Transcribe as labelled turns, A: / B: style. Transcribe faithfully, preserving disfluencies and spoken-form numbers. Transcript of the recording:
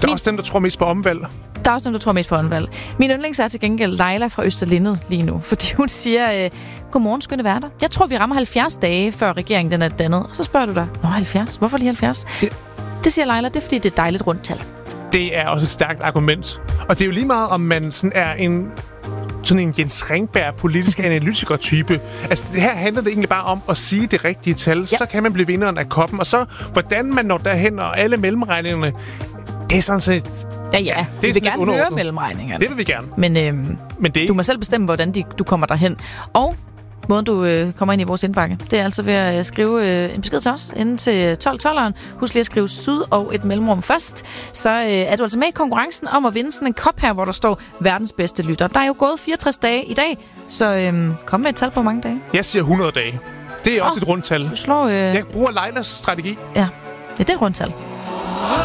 A: Der er Min... også dem, der tror mest på omvalg.
B: Der er også dem, der tror mest på omvalg. Min yndlings er til gengæld Leila fra Østerlindet lige nu, fordi hun siger, øh, godmorgen, skønne værter. Jeg tror, vi rammer halvfjerds dage, før regeringen den er dannet. Og så spørger du dig, nå halvfjerds? Hvorfor lige halvfjerds? Ja. Det siger Leila, det er fordi, det er et dejligt rundt tal.
A: Det er også et stærkt argument. Og det er jo lige meget, om man sådan er en... sådan en Jens Ringberg politisk analytiker-type. Altså, det her handler det egentlig bare om at sige det rigtige tal. Ja. Så kan man blive vinderen af koppen. Og så, hvordan man når derhen, og alle mellemregningerne, det er sådan set...
B: Ja, ja. Det vi vil gerne underordnet. Høre mellemregningerne.
A: Det vil vi gerne.
B: Men, øhm, Men det... du må selv bestemme, hvordan de, du kommer derhen. Og måden, du øh, kommer ind i vores indbakke, det er altså ved at øh, skrive øh, en besked til os inden til tolv tolveren. Husk lige at skrive syd og et mellemrum først. Så øh, er du altså med i konkurrencen om at vinde sådan en kop her, hvor der står verdens bedste lytter. Der er jo gået fireogtres dage i dag, så øh, kom med et tal på mange dage.
A: Jeg siger hundrede dage. Det er også oh, et rundt tal.
B: Du slår... Øh...
A: Jeg bruger Leilas strategi.
B: Ja, det er et rundt tal.